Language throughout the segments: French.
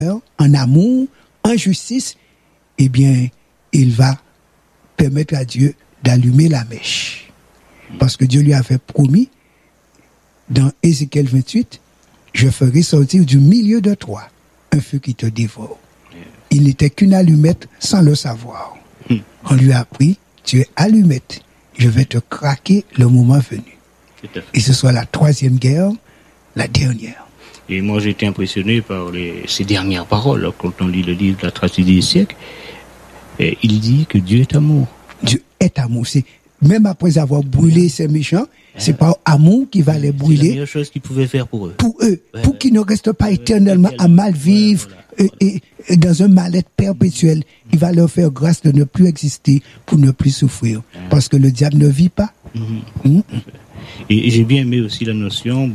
en amour, en justice, eh bien, il va permettre à Dieu d'allumer la mèche. Parce que Dieu lui avait promis, dans Ézéchiel 28, je ferai sortir du milieu de toi un feu qui te dévore. Il n'était qu'une allumette sans le savoir. On lui a appris, tu es allumette, je vais te craquer le moment venu. Et ce soit la troisième guerre, la dernière. Et moi, j'ai été impressionné par ces dernières paroles. Quand on lit le livre de la tragédie des siècles, il dit que Dieu est amour. Dieu est amour. C'est, même après avoir brûlé ces méchants, c'est par amour qu'il va les brûler. C'est la meilleure chose qu'il pouvait faire pour eux. Pour eux, pour qu'ils ne restent pas éternellement à mal vivre et dans un mal-être perpétuel. Il va leur faire grâce de ne plus exister pour ne plus souffrir. Parce que le diable ne vit pas. Et j'ai bien aimé aussi la notion,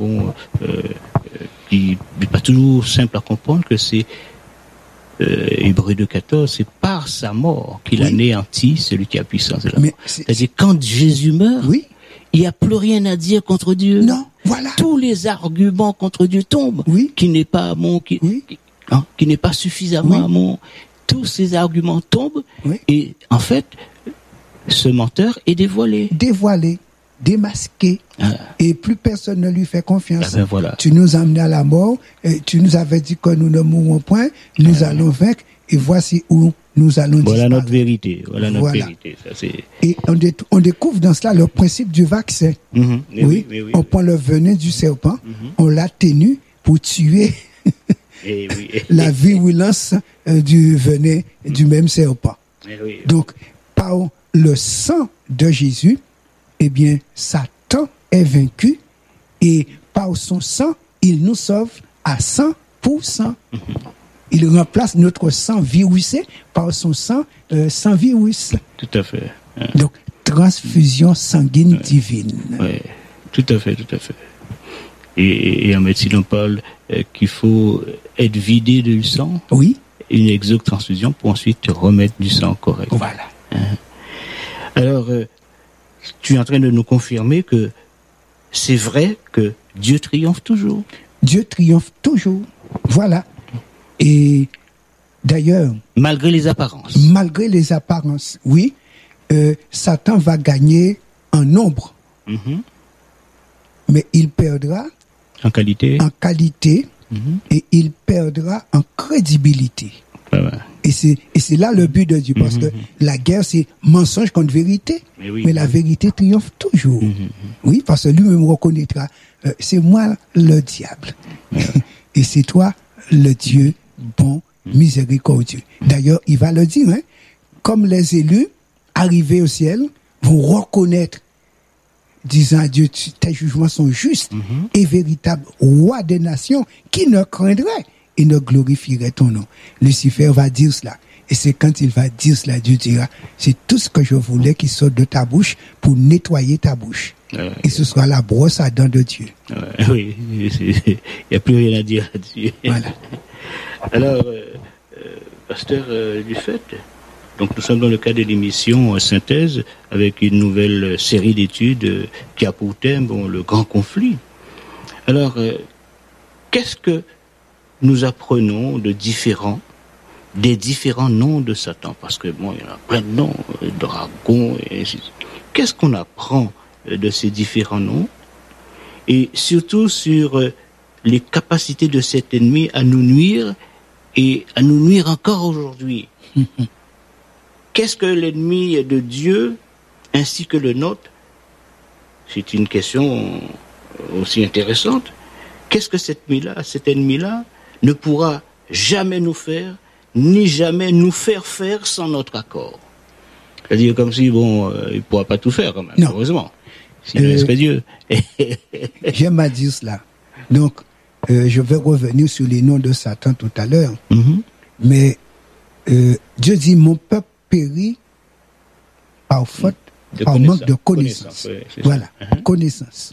qui n'est pas toujours simple à comprendre, que c'est Hébreux 2,14, c'est par sa mort qu'il anéantit celui qui a puissance de la mort. C'est-à-dire quand Jésus meurt, il n'y a plus rien à dire contre Dieu. Non, voilà. Tous les arguments contre Dieu tombent. Qui n'est pas amour, qui n'est pas suffisamment amour. Tous ces arguments tombent et en fait, ce menteur est dévoilé. Dévoilé, démasqué. Et plus personne ne lui fait confiance. Voilà. Tu nous as amenés à la mort, et tu nous avais dit que nous ne mourrons point, nous allons vaincre, et voici où nous allons disparaître. Notre vérité. Voilà notre vérité. Ça, c'est... Et on découvre dans cela le principe du vaccin. Oui. On prend le venin du serpent, on l'atténue pour tuer la virulence du venin du même serpent. Donc, par le sang de Jésus, eh bien, Satan est vaincu et par son sang, il nous sauve à 100%. Il remplace notre sang virusé par son sang sans virus. Tout à fait. Donc, transfusion sanguine divine. Oui, tout à fait. Et en médecine, on parle qu'il faut être vidé du sang. Oui. Une exotransfusion pour ensuite remettre du sang correct. Voilà. Alors, tu es en train de nous confirmer que c'est vrai que Dieu triomphe toujours. Dieu triomphe toujours. Voilà. Et d'ailleurs... Malgré les apparences. Malgré les apparences, oui. Satan va gagner en nombre. Mais il perdra... En qualité. Et il perdra en crédibilité. Et c'est là le but de Dieu, parce que la guerre, c'est mensonge contre vérité. Mais la vérité triomphe toujours. Oui, parce que lui-même reconnaîtra, c'est moi le diable. Et c'est toi le Dieu bon, miséricordieux. D'ailleurs, il va le dire, comme les élus arrivés au ciel vont reconnaître, disant à Dieu, tes jugements sont justes et véritables, roi des nations, qui ne craindrait et ne glorifierait ton nom. Lucifer va dire cela. Et c'est quand il va dire cela, Dieu dira, c'est tout ce que je voulais qui sorte de ta bouche pour nettoyer ta bouche. Et ce sera la brosse à dents de Dieu. Oui, il n'y a plus rien à dire là-dessus. Voilà. Alors, pasteur Dufait, donc nous sommes dans le cadre de l'émission Synthèse avec une nouvelle série d'études qui a pour thème le grand conflit. Alors, qu'est-ce que nous apprenons des différents noms de Satan? Parce que il y en a plein de noms, dragon, et ainsi de suite. Qu'est-ce qu'on apprend de ces différents noms? Et surtout sur les capacités de cet ennemi à nous nuire et à nous nuire encore aujourd'hui. Qu'est-ce que l'ennemi de Dieu ainsi que le nôtre? C'est une question aussi intéressante. Qu'est-ce que cet ennemi-là ne pourra jamais nous faire, ni jamais nous faire faire sans notre accord? C'est-à-dire comme si, il ne pourra pas tout faire quand même, non. Heureusement. S'il ne reste que Dieu. J'aime à dire cela. Donc, je vais revenir sur les noms de Satan tout à l'heure. Mais Dieu dit, mon peuple périt par faute, par manque de connaissance. Voilà, connaissance.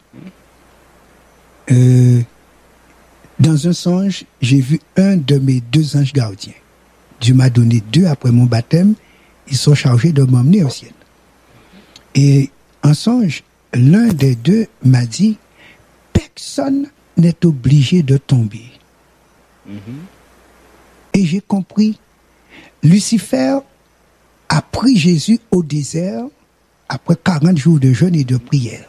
Dans un songe, j'ai vu un de mes 2 anges gardiens. Dieu m'a donné 2 après mon baptême. Ils sont chargés de m'emmener au ciel. Et en songe, l'un des 2 m'a dit, personne n'est obligé de tomber. Et j'ai compris. Lucifer a pris Jésus au désert après 40 jours de jeûne et de prière.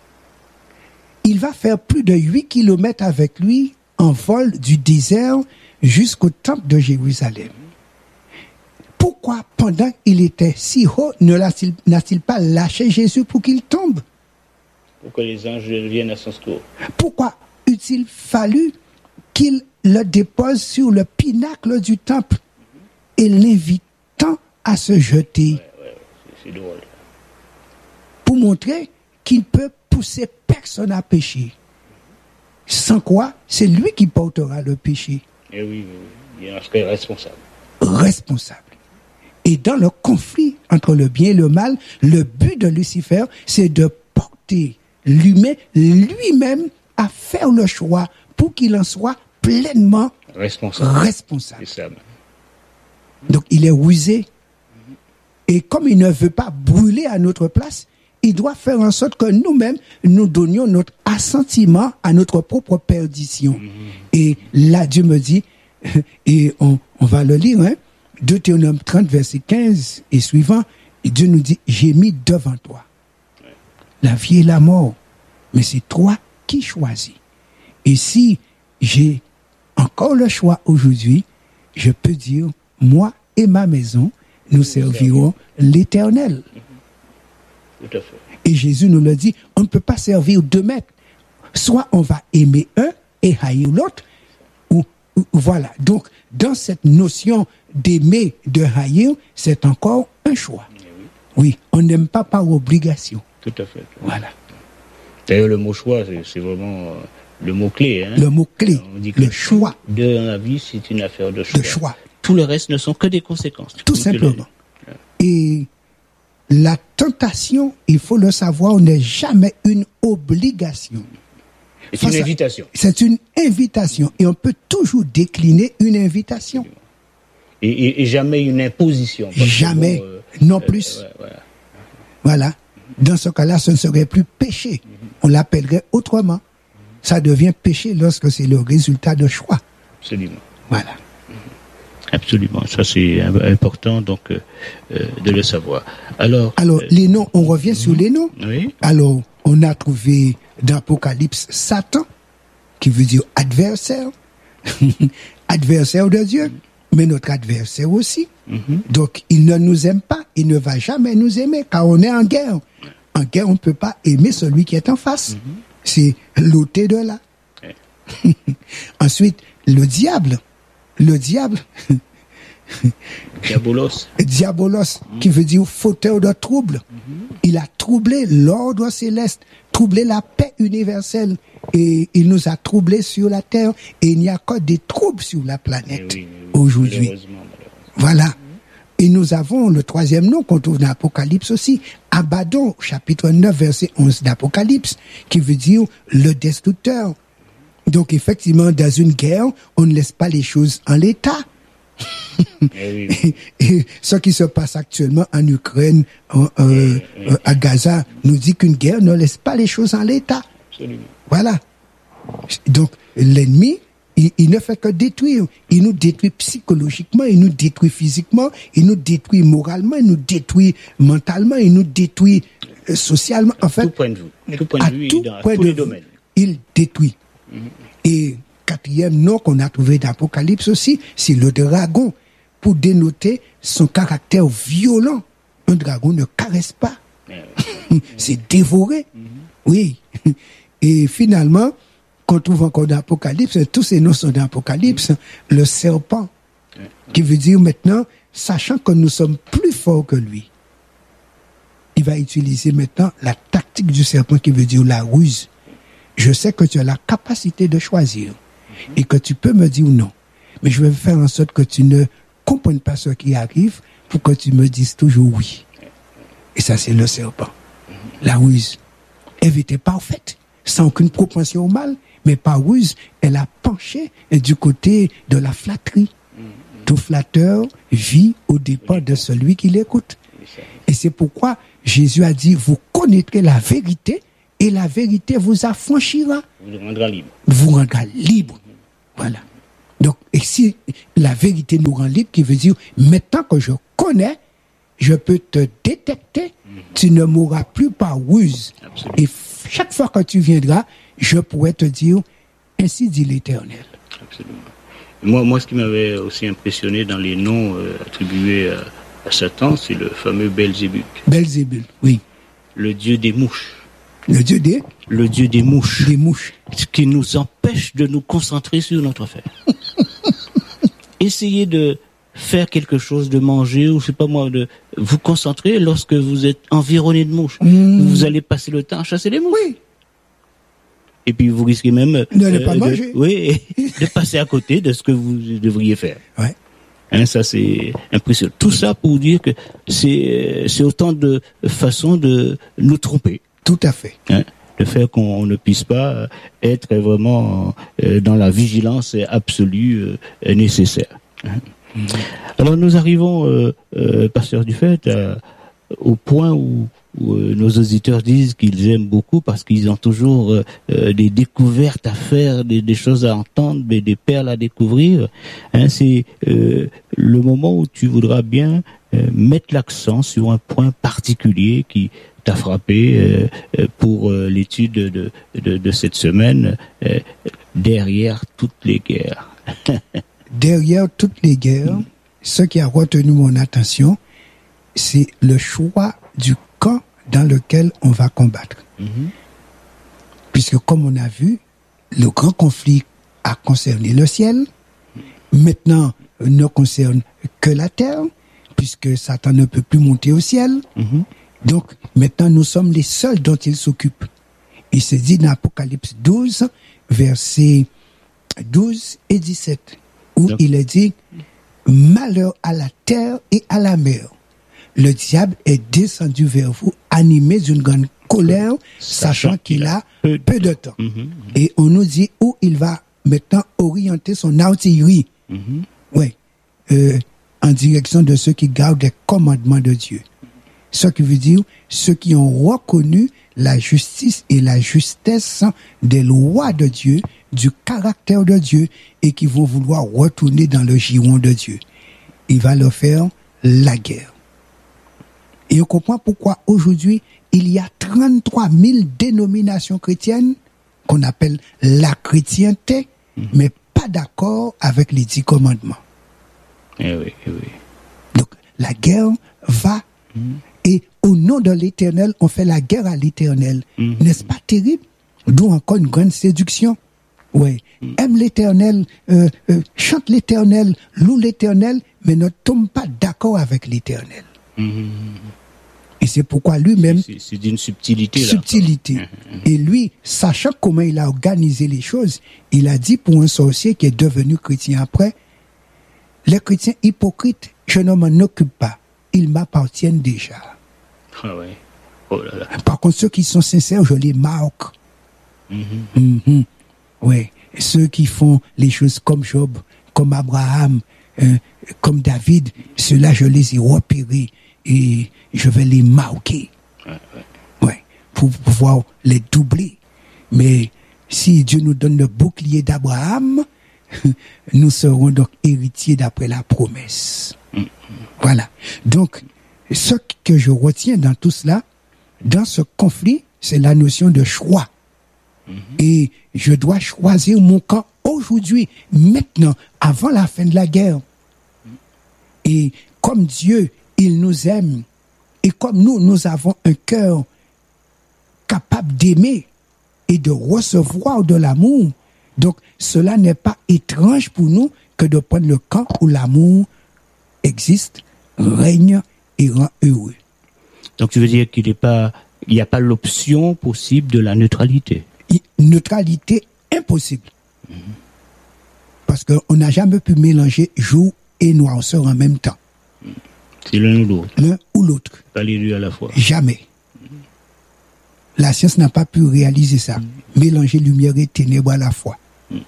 Il va faire plus de 8 kilomètres avec lui en vol du désert jusqu'au temple de Jérusalem. Pourquoi, pendant qu'il était si haut, n'a-t-il pas lâché Jésus pour qu'il tombe? Pour que les anges viennent à son secours. Pourquoi eût-il fallu qu'il le dépose sur le pinacle du temple et l'invitant à se jeter? C'est drôle. Pour montrer qu'il peut pousser personne à pécher. Sans quoi, c'est lui qui portera le péché. Et oui, il est responsable. Responsable. Et dans le conflit entre le bien et le mal, le but de Lucifer, c'est de porter l'humain lui-même à faire le choix pour qu'il en soit pleinement responsable. Donc il est rusé. Et comme il ne veut pas brûler à notre place, il doit faire en sorte que nous-mêmes, nous donnions notre assentiment à notre propre perdition. Et là, Dieu me dit, et on va le lire, Deutéronome 30, verset 15 et suivant, et Dieu nous dit, j'ai mis devant toi la vie et la mort, mais c'est toi qui choisis. Et si j'ai encore le choix aujourd'hui, je peux dire, moi et ma maison, nous servirons l'Éternel. Tout à fait. Et Jésus nous le dit, on ne peut pas servir deux maîtres. Soit on va aimer un et haïr l'autre, ou voilà. Donc, dans cette notion d'aimer, de haïr, c'est encore un choix. Oui, on n'aime pas par obligation. Tout à fait. Voilà. D'ailleurs, le mot choix, c'est vraiment le mot-clé. Le mot-clé, le choix. Dans la vie, c'est une affaire de choix. De choix. Tout le reste ne sont que des conséquences. Tout simplement. Et la tentation, il faut le savoir, n'est jamais une obligation. C'est une invitation. C'est une invitation. Et on peut toujours décliner une invitation. Et jamais une imposition. Jamais, non plus. Voilà. Dans ce cas-là, ce ne serait plus péché. On l'appellerait autrement. Ça devient péché lorsque c'est le résultat de choix. Absolument. Voilà. Absolument, ça c'est important donc de le savoir. Alors les noms, on revient sur les noms. Oui. Alors, on a trouvé dans l'Apocalypse Satan, qui veut dire adversaire, adversaire de Dieu, mais notre adversaire aussi. Donc, il ne nous aime pas, il ne va jamais nous aimer, car on est en guerre. En guerre, on ne peut pas aimer celui qui est en face. C'est l'ôter de là. Ensuite, le diable, Diabolos, qui veut dire fauteur de trouble. Il a troublé l'ordre céleste, troublé la paix universelle, et il nous a troublés sur la terre, et il n'y a que des troubles sur la planète aujourd'hui. Voilà. Et nous avons le troisième nom qu'on trouve dans l'Apocalypse aussi, Abaddon, chapitre 9, verset 11 d'Apocalypse, qui veut dire le destructeur. Donc, effectivement, dans une guerre, on ne laisse pas les choses en l'état. Et ce qui se passe actuellement en Ukraine, à Gaza, nous dit qu'une guerre ne laisse pas les choses en l'état. Absolument. Voilà. Donc, l'ennemi, il ne fait que détruire. Il nous détruit psychologiquement, il nous détruit physiquement, il nous détruit moralement, il nous détruit mentalement, il nous détruit socialement. En fait, tout point de vue, dans tous les domaines. Il détruit. Et quatrième nom qu'on a trouvé dans l'Apocalypse aussi, c'est le dragon, pour dénoter son caractère violent. Un dragon ne caresse pas. C'est dévoré. Oui. Et finalement, qu'on trouve encore dans l'Apocalypse, tous ces noms sont dans l'Apocalypse, le serpent, qui veut dire maintenant, sachant que nous sommes plus forts que lui, il va utiliser maintenant la tactique du serpent qui veut dire la ruse. Je sais que tu as la capacité de choisir et que tu peux me dire non. Mais je vais faire en sorte que tu ne comprennes pas ce qui arrive pour que tu me dises toujours oui. Et ça, c'est le serpent. La ruse. Ève était parfaite, sans aucune propension au mal, mais par ruse, elle a penché du côté de la flatterie. Tout flatteur vit au dépens de celui qui l'écoute. Et c'est pourquoi Jésus a dit, vous connaîtrez la vérité, et la vérité vous affranchira. Vous rendra libre. Vous rendra libre. Voilà. Donc, et si la vérité nous rend libre, qui veut dire, maintenant que je connais, je peux te détecter, tu ne mourras plus par ruse. Absolument. Et chaque fois que tu viendras, je pourrais te dire, ainsi dit l'Éternel. Absolument. Moi, ce qui m'avait aussi impressionné dans les noms attribués à Satan, c'est le fameux Belzébuth. Belzébuth, oui. Le dieu des mouches. Le dieu des mouches. Des mouches. Ce qui nous empêche de nous concentrer sur notre affaire. Essayez de faire quelque chose, de manger, ou je sais pas moi, de vous concentrer lorsque vous êtes environné de mouches. Vous allez passer le temps à chasser les mouches. Oui. Et puis vous risquez même de ne pas manger. De passer à côté de ce que vous devriez faire. Ouais. Ça c'est impressionnant. Tout ça pour dire que c'est autant de façons de nous tromper. Tout à fait. Le fait qu'on ne puisse pas être vraiment dans la vigilance absolue nécessaire. Alors nous arrivons, Pasteur Dufait, au point où nos auditeurs disent qu'ils aiment beaucoup parce qu'ils ont toujours des découvertes à faire, des choses à entendre, des perles à découvrir. C'est le moment où tu voudras bien mettre l'accent sur un point particulier qui t'a frappé pour l'étude de cette semaine, derrière toutes les guerres. Derrière toutes les guerres, ce qui a retenu mon attention, c'est le choix du camp dans lequel on va combattre. Puisque comme on a vu, le grand conflit a concerné le ciel, maintenant ne concerne que la terre, puisque Satan ne peut plus monter au ciel. Donc maintenant nous sommes les seuls dont il s'occupe. Il se dit dans Apocalypse 12, versets 12 et 17, où il est dit « Malheur à la terre et à la mer. Le diable est descendu vers vous, animé d'une grande colère, sachant qu'il a peu de temps. » Et on nous dit où il va maintenant orienter son artillerie. En direction de ceux qui gardent les commandements de Dieu. Ce qui veut dire ceux qui ont reconnu la justice et la justesse des lois de Dieu, du caractère de Dieu, et qui vont vouloir retourner dans le giron de Dieu. Il va leur faire la guerre. Et on comprend pourquoi aujourd'hui, il y a 33 000 dénominations chrétiennes qu'on appelle la chrétienté, mais pas d'accord avec les 10 commandements. Oui. Donc, la guerre va, et au nom de l'Éternel, on fait la guerre à l'Éternel. N'est-ce pas terrible? D'où encore une grande séduction. Oui. Aime l'Éternel, chante l'Éternel, loue l'Éternel, mais ne tombe pas d'accord avec l'Éternel. Et c'est pourquoi lui-même... C'est d'une subtilité. Subtilité. Et lui, sachant comment il a organisé les choses, il a dit pour un sorcier qui est devenu chrétien après, les chrétiens hypocrites, je ne m'en occupe pas. Ils m'appartiennent déjà. Ah ouais. Oh là là. Par contre, ceux qui sont sincères, je les marque. Oui. Ceux qui font les choses comme Job, comme Abraham, comme David, ceux-là, je les ai repérés et je vais les marquer. Ouais. Pour pouvoir les doubler. Mais si Dieu nous donne le bouclier d'Abraham, nous serons donc héritiers d'après la promesse. Voilà. Donc, ce que je retiens dans tout cela, dans ce conflit, c'est la notion de choix. Et je dois choisir mon camp aujourd'hui, maintenant, avant la fin de la guerre. Et comme Dieu, il nous aime, et comme nous avons un cœur capable d'aimer et de recevoir de l'amour, donc cela n'est pas étrange pour nous que de prendre le camp où l'amour existe, règne et rend heureux. Donc tu veux dire qu'il n'y a pas l'option possible de la neutralité? Neutralité impossible. Parce qu'on n'a jamais pu mélanger jour et noirceur en même temps. C'est l'un ou l'autre. L'un ou l'autre. Pas les deux à la fois. Jamais. La science n'a pas pu réaliser ça. Mélanger lumière et ténèbres à la fois.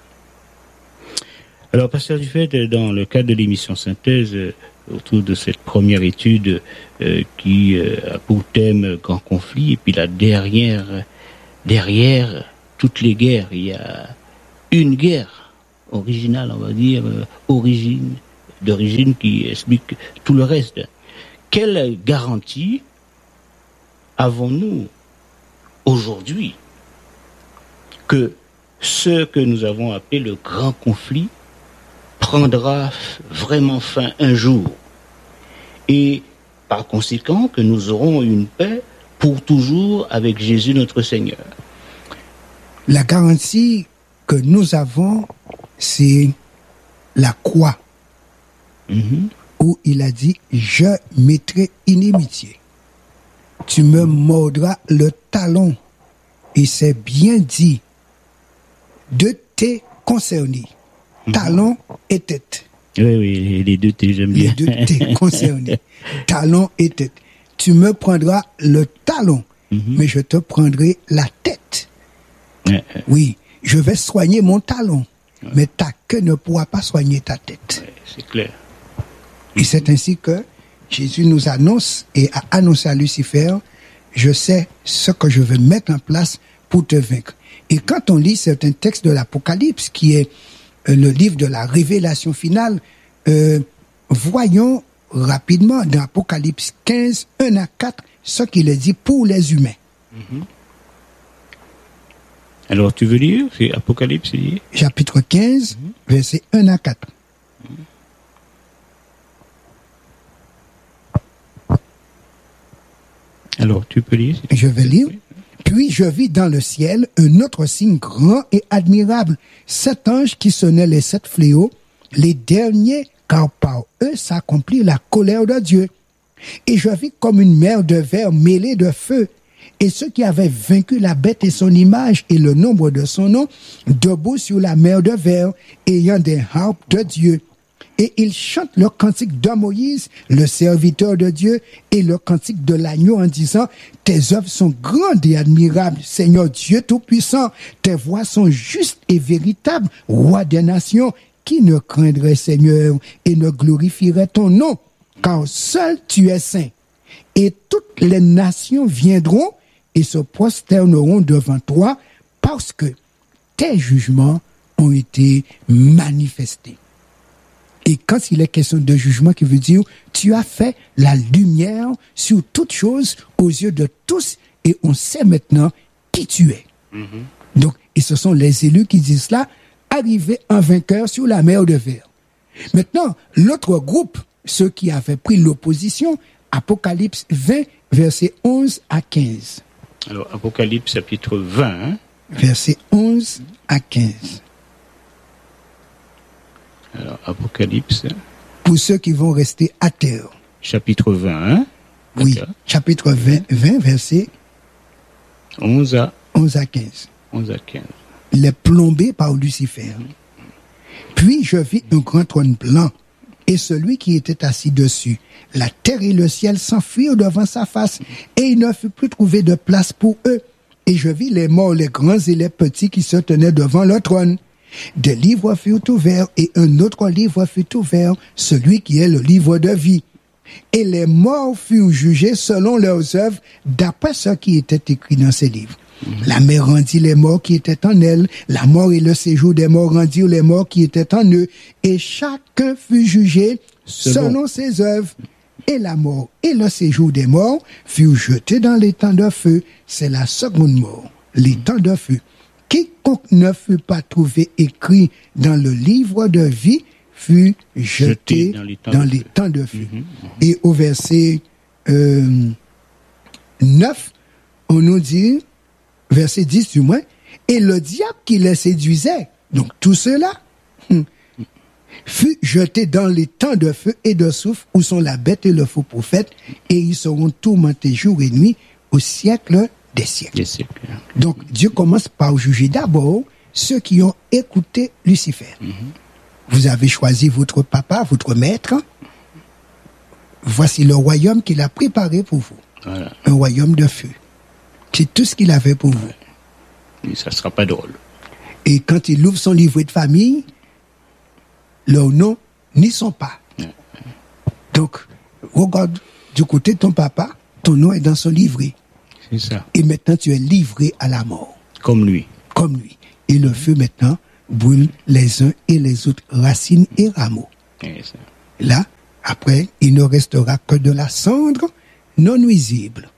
Alors, Pasteur Dufait, dans le cadre de l'émission Synthèse, autour de cette première étude qui a pour thème Grand Conflit, et puis là, derrière toutes les guerres, il y a une guerre original, on va dire, d'origine qui explique tout le reste. Quelle garantie avons-nous aujourd'hui que ce que nous avons appelé le grand conflit prendra vraiment fin un jour et par conséquent que nous aurons une paix pour toujours avec Jésus notre Seigneur? La garantie que nous avons, c'est la croix, où il a dit « Je mettrai inimitié. Tu me mordras le talon. » Et c'est bien dit de tes concernés, talon et tête. Oui, les deux T, j'aime bien. Les deux T concernés, talon et tête. Tu me prendras le talon, mais je te prendrai la tête. Oui, je vais soigner mon talon, mais ta queue ne pourra pas soigner ta tête. C'est clair. Et c'est ainsi que Jésus nous annonce et a annoncé à Lucifer, je sais ce que je vais mettre en place pour te vaincre. Et quand on lit certains textes de l'Apocalypse, qui est le livre de la révélation finale, voyons rapidement dans Apocalypse 15, 1 à 4, ce qu'il est dit pour les humains. Alors, tu veux lire? C'est Apocalypse, dit? Chapitre 15, versets 1 à 4. Alors, tu peux lire? Je vais lire. Puis je vis dans le ciel un autre signe grand et admirable, 7 anges qui sonnaient les 7 fléaux, les derniers, car par eux s'accomplit la colère de Dieu. Et je vis comme une mer de verre mêlée de feu, et ceux qui avaient vaincu la bête et son image et le nombre de son nom, debout sur la mer de verre, ayant des harpes de Dieu. Et ils chantent le cantique de Moïse, le serviteur de Dieu, et le cantique de l'agneau en disant, « Tes œuvres sont grandes et admirables, Seigneur Dieu Tout-Puissant. Tes voies sont justes et véritables, Roi des nations. Qui ne craindrait, Seigneur, et ne glorifierait ton nom? Car seul tu es saint. Et toutes les nations viendront et se prosterneront devant toi, parce que tes jugements ont été manifestés. » Et quand il est question de jugement, qui veut dire, tu as fait la lumière sur toutes choses aux yeux de tous, et on sait maintenant qui tu es. Donc, et ce sont les élus qui disent cela, arrivés en vainqueur sur la mer de verre. Maintenant, l'autre groupe, ceux qui avaient pris l'opposition, Apocalypse 20, versets 11 à 15. Alors, Apocalypse chapitre 20. Versets 11 à 15. Alors, Apocalypse. Pour ceux qui vont rester à terre. Chapitre 20. Oui, chapitre 20, verset 11 à 15. 11 à 15. Il est plombé par Lucifer. Puis je vis un grand trône blanc, et celui qui était assis dessus. La terre et le ciel s'enfuirent devant sa face, et il ne fut plus trouvé de place pour eux. Et je vis les morts, les grands et les petits qui se tenaient devant le trône. Des livres furent ouverts, et un autre livre fut ouvert, celui qui est le livre de vie. Et les morts furent jugés selon leurs œuvres, d'après ce qui était écrit dans ces livres. La mer rendit les morts qui étaient en elle, la mort et le séjour des morts rendirent les morts qui étaient en eux, et chacun fut jugé selon ses œuvres. Et la mort et le séjour des morts furent jetés dans les temps de feu. C'est la seconde mort, les temps de feu. Quiconque ne fut pas trouvé écrit dans le livre de vie fut jeté dans les temps de feu. Et au verset 9, on nous dit, verset 10 du moins, et le diable qui les séduisait, donc tout cela, fut jeté dans les temps de feu et de soufre où sont la bête et le faux prophète, et ils seront tourmentés jour et nuit au siècle des siècles. Donc Dieu commence par juger d'abord ceux qui ont écouté Lucifer. Vous avez choisi votre papa, votre maître. Voici le royaume qu'il a préparé pour vous. Voilà. Un royaume de feu. C'est tout ce qu'il avait pour vous. Et ça ne sera pas drôle. Et quand il ouvre son livret de famille, leurs noms n'y sont pas. Donc, regarde du côté de ton papa, ton nom est dans son livret. C'est ça. Et maintenant, tu es livré à la mort. Comme lui. Comme lui. Et le feu, maintenant, brûlent les uns et les autres, racines et rameaux. Là, après, il ne restera que de la cendre non nuisible.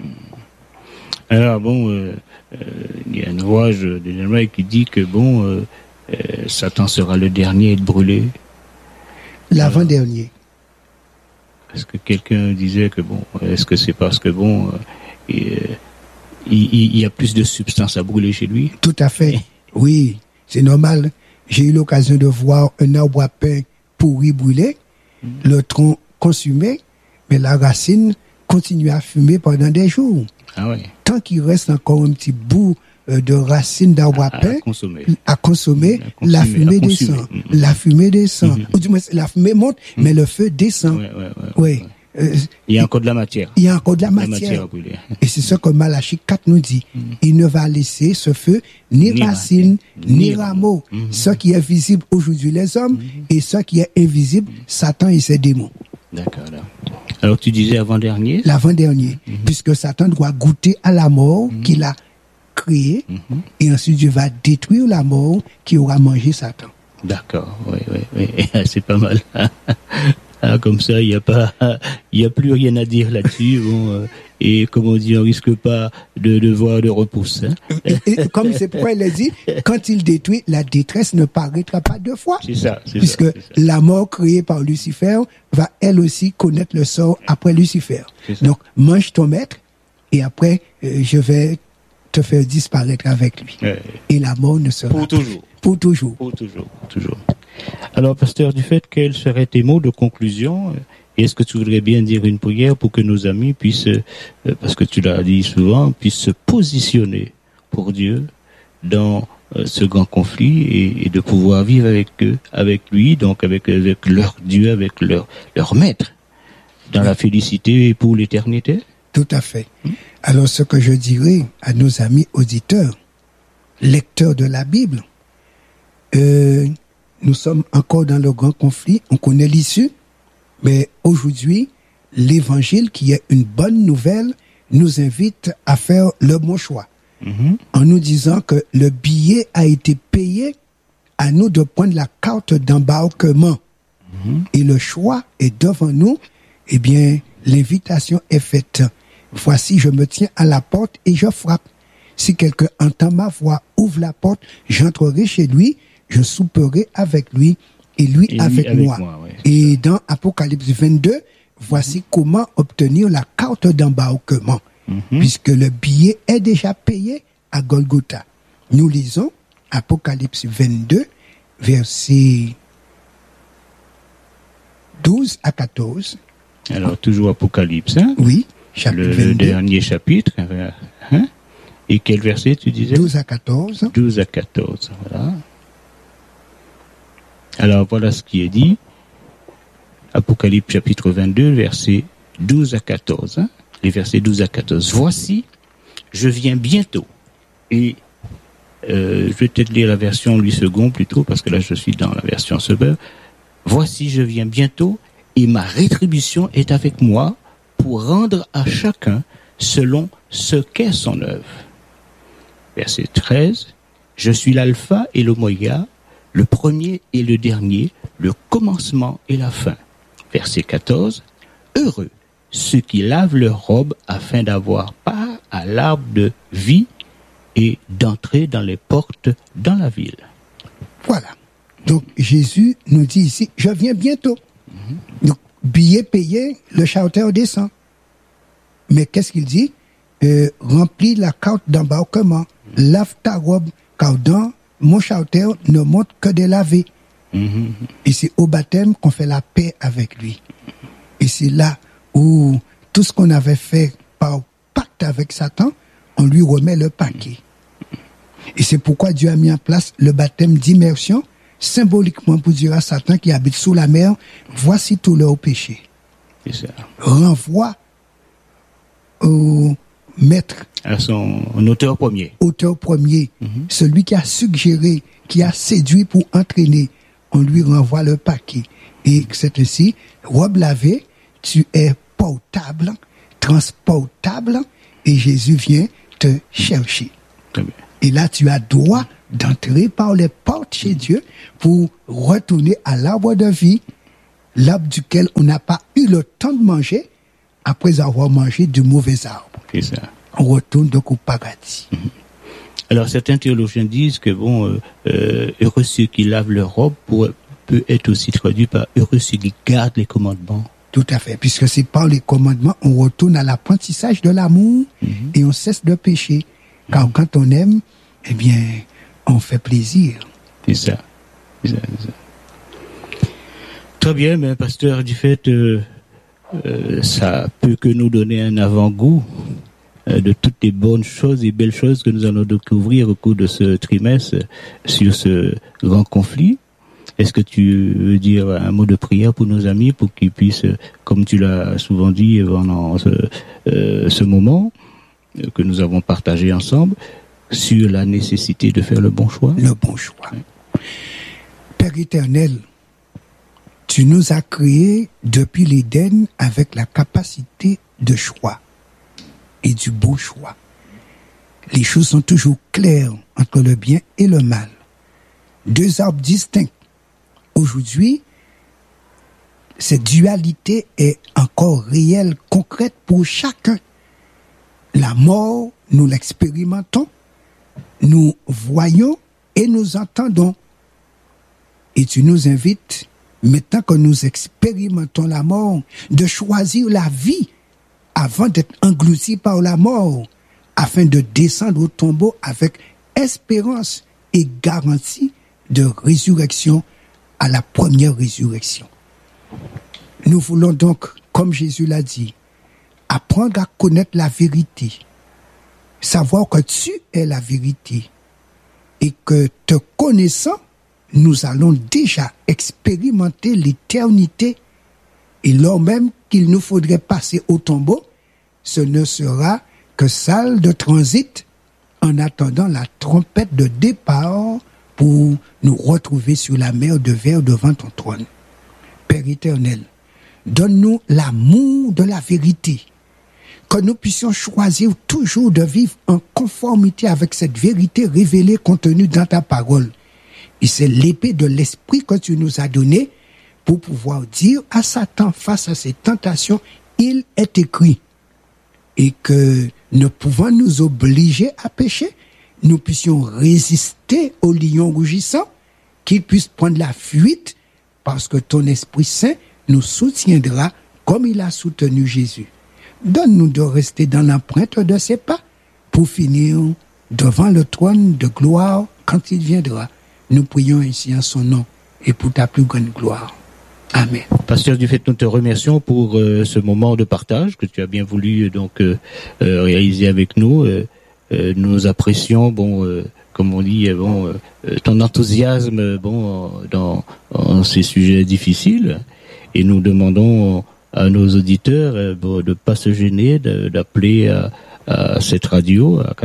Alors bon, il y a un ouvrage de qui dit que bon, Satan sera le dernier à être brûlé. L'avant-dernier. Parce que quelqu'un disait que bon, est-ce que c'est parce que bon, il y a plus de substance à brûler chez lui? Tout à fait. Oui, c'est normal. J'ai eu l'occasion de voir un arbre à pain pourri brûler, le tronc consumé, mais la racine continue à fumer pendant des jours. Ah ouais. Tant qu'il reste encore un petit bout de racine d'arbre à pain à consommer, la fumée descend. La fumée descend. Ou du moins, la fumée monte, mais le feu descend. Ouais. Il y a encore de la matière. Il y a encore de la matière. Et c'est ce que Malachie 4 nous dit. Il ne va laisser ce feu ni racine, ni rameaux. Ce qui est visible aujourd'hui, les hommes, et ce qui est invisible, Satan et ses démons. D'accord. Alors tu disais avant-dernier? L'avant-dernier. Puisque Satan doit goûter à la mort qu'il a créée, et ensuite Dieu va détruire la mort qui aura mangé Satan. D'accord, oui. C'est pas mal. Comme ça, il y a plus rien à dire là-dessus. Bon, et comme on dit, on risque pas de voir de repousse. Hein. Et comme c'est pourquoi il a dit, quand il détruit, la détresse ne paraîtra pas deux fois. C'est ça. Puisque la mort créée par Lucifer va elle aussi connaître le sort après Lucifer. Donc, mange ton maître et après, je vais te faire disparaître avec lui. Et la mort ne sera Pour toujours. Alors, pasteur Dufait, quels seraient tes mots de conclusion? Et est-ce que tu voudrais bien dire une prière pour que nos amis puissent, parce que tu l'as dit souvent, puissent se positionner pour Dieu dans ce grand conflit et de pouvoir vivre avec lui, donc avec leur Dieu, avec leur maître, dans la félicité pour l'éternité? Tout à fait. Alors, ce que je dirais à nos amis auditeurs, lecteurs de la Bible, nous sommes encore dans le grand conflit, on connaît l'issue, mais aujourd'hui, l'évangile, qui est une bonne nouvelle, nous invite à faire le bon choix. En nous disant que le billet a été payé, à nous de prendre la carte d'embarquement. Et le choix est devant nous. Eh bien, l'invitation est faite. Voici, je me tiens à la porte et je frappe. Si quelqu'un entend ma voix, ouvre la porte, j'entrerai chez lui, je souperai avec lui et lui avec moi. Et dans Apocalypse 22, voici comment obtenir la carte d'embarquement. Puisque le billet est déjà payé à Golgotha. Nous lisons Apocalypse 22, versets 12 à 14. Alors, toujours Apocalypse, hein? Oui, chapitre 22. Le dernier chapitre, hein? Et quel verset tu disais? 12 à 14. 12 à 14, voilà. Alors, voilà ce qui est dit. Apocalypse chapitre 22, versets 12 à 14, hein? Les versets 12 à 14. Voici, je viens bientôt. Et je vais peut-être lire la version 8 secondes plutôt, parce que là je suis dans la version Seber. Voici, je viens bientôt, et ma rétribution est avec moi pour rendre à chacun selon ce qu'est son œuvre. Verset 13. Je suis l'alpha et l'oméga, le premier et le dernier, le commencement et la fin. Verset 14. Heureux ceux qui lavent leurs robes afin d'avoir part à l'arbre de vie et d'entrer dans les portes dans la ville. Voilà. Donc Jésus nous dit ici, je viens bientôt. Donc, billet payé, le chanteur descend. Mais qu'est-ce qu'il dit? Remplis la carte d'embarquement, lave ta robe, car dans mon chanteur ne montre que des lavés. Et c'est au baptême qu'on fait la paix avec lui. Et c'est là où tout ce qu'on avait fait par pacte avec Satan, on lui remet le paquet. Et c'est pourquoi Dieu a mis en place le baptême d'immersion, symboliquement pour dire à Satan qui habite sous la mer, voici tous leurs péchés. Renvoie au maître. À son auteur premier. Auteur premier. Celui qui a suggéré, qui a séduit pour entraîner. On lui renvoie le paquet. Et c'est ainsi, robe lavée, tu es portable, transportable, et Jésus vient te chercher. Très bien. Et là, tu as droit d'entrer par les portes chez Dieu pour retourner à l'arbre de vie, l'arbre duquel on n'a pas eu le temps de manger après avoir mangé du mauvais arbre. C'est ça. On retourne donc au paradis. Alors, certains théologiens disent que, heureux ceux qui lavent leur robe peut être aussi traduit par heureux ceux qui gardent les commandements. Tout à fait, puisque c'est par les commandements, on retourne à l'apprentissage de l'amour et on cesse de pécher. Car quand on aime, eh bien, on fait plaisir. C'est ça. Très bien, mais pasteur, du fait, ça peut que nous donner un avant-goût de toutes les bonnes choses et belles choses que nous allons découvrir au cours de ce trimestre sur ce grand conflit. Est-ce que tu veux dire un mot de prière pour nos amis, pour qu'ils puissent, comme tu l'as souvent dit pendant ce moment que nous avons partagé ensemble, sur la nécessité de faire le bon choix? Le bon choix. Père éternel, tu nous as créés depuis l'Éden avec la capacité de choix et du bon choix. Les choses sont toujours claires entre le bien et le mal. Deux arbres distincts. Aujourd'hui, cette dualité est encore réelle, concrète pour chacun. La mort, nous l'expérimentons, nous voyons et nous entendons. Et tu nous invites, maintenant que nous expérimentons la mort, de choisir la vie avant d'être engloutis par la mort, afin de descendre au tombeau avec espérance et garantie de résurrection à la première résurrection. Nous voulons donc, comme Jésus l'a dit, apprendre à connaître la vérité, savoir que tu es la vérité et que te connaissant, nous allons déjà expérimenter l'éternité et lors même qu'il nous faudrait passer au tombeau, ce ne sera que salle de transit en attendant la trompette de départ pour nous retrouver sur la mer de verre devant ton trône. Père éternel, donne-nous l'amour de la vérité, que nous puissions choisir toujours de vivre en conformité avec cette vérité révélée contenue dans ta parole. Et c'est l'épée de l'esprit que tu nous as donnée pour pouvoir dire à Satan face à ses tentations, il est écrit. Et que ne pouvant nous obliger à pécher, nous puissions résister au lion rougissant, qu'il puisse prendre la fuite, parce que ton Esprit Saint nous soutiendra comme il a soutenu Jésus. Donne-nous de rester dans l'empreinte de ses pas, pour finir devant le trône de gloire quand il viendra. Nous prions ainsi en son nom et pour ta plus grande gloire. Amen. Pasteur Dufay, nous te remercions pour ce moment de partage que tu as bien voulu réaliser avec nous. Nous apprécions, comme on dit, ton enthousiasme, dans ces sujets difficiles, et nous demandons à nos auditeurs de pas se gêner, d'appeler à cette radio à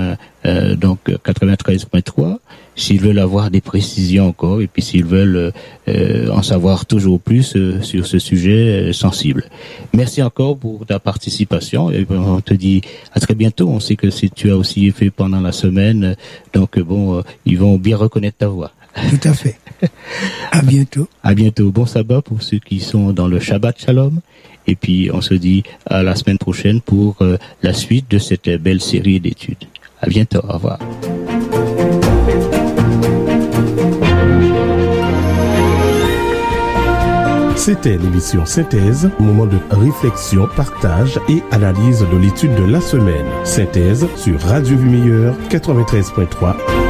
93.3 s'ils veulent avoir des précisions encore, et puis s'ils veulent en savoir toujours plus sur ce sujet sensible. Merci encore pour ta participation, et on te dit à très bientôt. On sait que tu as aussi fait pendant la semaine, donc ils vont bien reconnaître ta voix. Tout à fait. À bientôt. À bientôt. Bon sabbat pour ceux qui sont dans le Shabbat Shalom. Et puis, on se dit à la semaine prochaine pour la suite de cette belle série d'études. À bientôt. Au revoir. C'était l'émission Synthèse, moment de réflexion, partage et analyse de l'étude de la semaine. Synthèse sur Radio Vie Meilleure 93.3.